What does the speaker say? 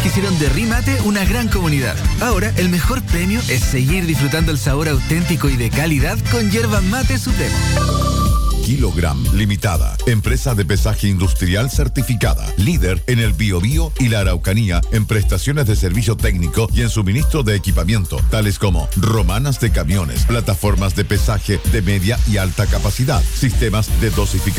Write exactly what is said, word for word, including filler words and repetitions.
que hicieron de Rimate una gran comunidad. Ahora, el mejor premio es seguir disfrutando el sabor auténtico y de calidad con Yerba Mate Supremo. Kilogram Limitada, empresa de pesaje industrial certificada, líder en el Biobío y la Araucanía en prestaciones de servicio técnico y en suministro de equipamiento, tales como romanas de camiones, plataformas de pesaje de media y alta capacidad, sistemas de dosificación